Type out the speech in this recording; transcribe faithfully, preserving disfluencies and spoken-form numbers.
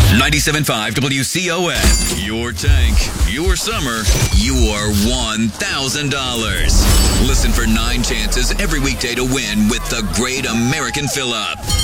ninety-seven point five W C O N. Your tank, your summer, your one thousand dollars. Listen for nine chances every weekday to win with the Great American Fill-Up.